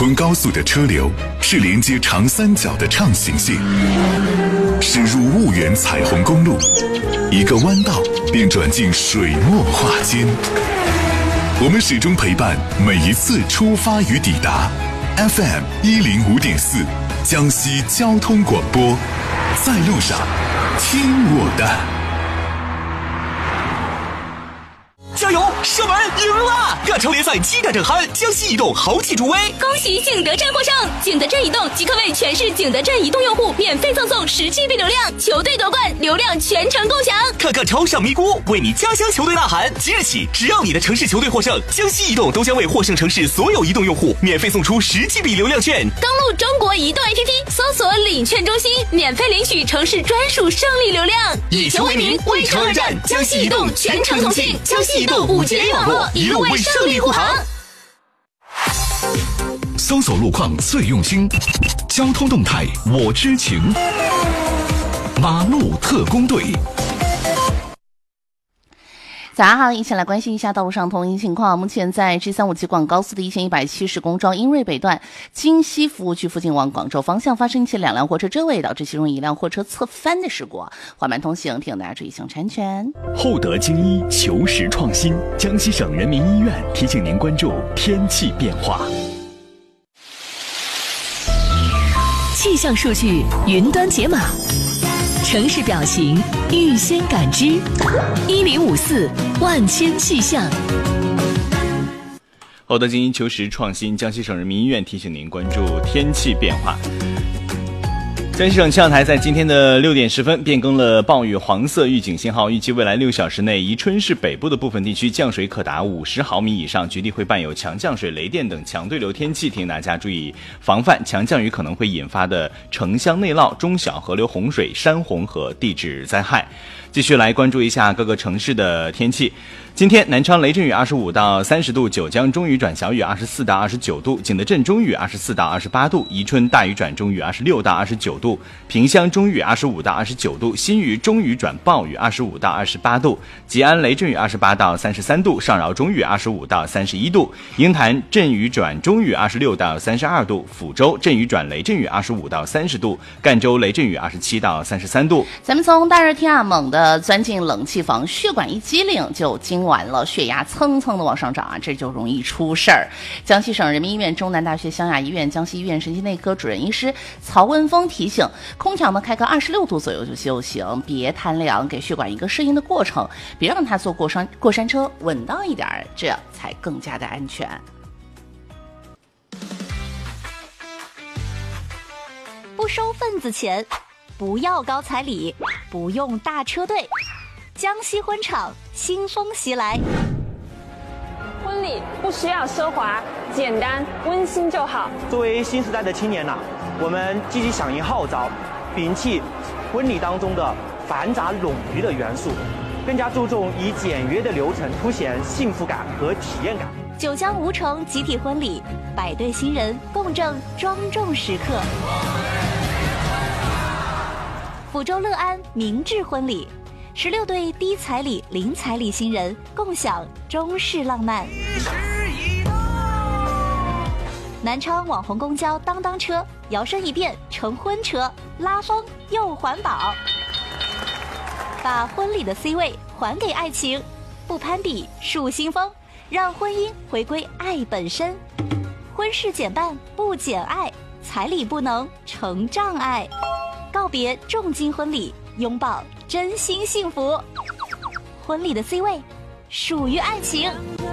昆高速的车流是连接长三角的畅行线，驶入婺源彩虹公路，一个弯道便转进水墨画间。我们始终陪伴每一次出发与抵达。FM 105.4，江西交通广播，在路上听我的。 加油！射门赢了！亚超联赛期待正酣，江西移动豪气助威！ 恭喜景德镇获胜！景德镇移动即刻为全市景德镇移动用户免费赠送10GB 流量，球队夺冠，流量全程共享。 看看超上咪咕，为你家乡球队呐喊！即日起，只要你的城市球队获胜，江西移动都将为获胜城市所有移动用户免费送出10GB 流量券。 登录中国移动 APP， 搜索领券中心，免费领取城市专属胜利流量。 以球为名，为城而战，江西移动全程同庆，江西移动5节网络一路为胜利护航。 搜索路况最用心，交通动态我知情。马路特工队。 早上好，一起来关心一下道路上通行情况。目前在 G357 广高速的1170公庄英瑞北段京西服务区附近往广州方向发生一起2辆货车追尾，导致其中一辆货车侧翻的事故，缓慢通行，提醒大家注意行车安全。 厚德精医求实创新，江西省人民医院提醒您关注天气变化。 气象数据云端解码，城市表情预先感知，1054万千气象。 厚德精医求实创新，江西省人民医院提醒您关注天气变化。江西省气象台在今天的6点10分变更了暴雨黄色预警信号，预计未来6小时内，宜春市北部的部分地区降水可达50毫米以上，局地会伴有强降水、雷电等强对流天气，提醒大家注意防范强降雨可能会引发的城乡内涝、中小河流洪水、山洪和地质灾害。继续来关注一下各个城市的天气。今天南昌雷阵雨25到30度，九江中雨转小雨24到29度，景德镇中雨24到28度，宜春大雨转中雨26到29度，萍乡中雨25到29度，新余中雨转暴雨25到28度，吉安雷阵雨28到33度，上饶中雨25到31度，鹰潭阵雨转中雨26到32度，抚州阵雨转雷阵雨25到30度，赣州雷阵雨27到33度。 咱们从大热天啊，猛地钻进冷气房，血管一激灵就惊完了，血压蹭蹭的往上涨啊，这就容易出事儿。江西省人民医院中南大学湘雅医院江西医院神经内科主任医师曹文峰提醒，空调呢开个26度左右就行，别贪凉，给血管一个适应的过程，别让它坐过山车，稳当一点，这才更加的安全。 不收份子钱，不要高彩礼，不用大车队，江西婚场新风袭来。 婚礼不需要奢华，简单温馨就好。 作为新时代的青年我们积极响应号召，摒弃婚礼当中的繁杂冗余的元素，更加注重以简约的流程凸显幸福感和体验感。 九江吴城集体婚礼，100对新人共振庄重时刻。抚州乐安明志婚礼，16对低彩礼、零彩礼新人共享中式浪漫。南昌网红公交当当车摇身一变成婚车，拉风又环保，把婚礼的 C 位还给爱情，不攀比树新风，让婚姻回归爱本身。婚事减半不减爱，彩礼不能成障碍，告别重金婚礼，拥抱真心幸福。婚礼的 C 位属于爱情。